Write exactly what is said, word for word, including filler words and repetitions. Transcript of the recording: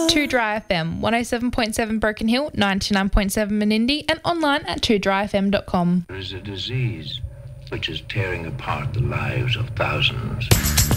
two Dry F M, one oh seven point seven Broken Hill, ninety-nine point seven Menindee, and online at two dry f m dot com. There is a disease which is tearing apart the lives of thousands.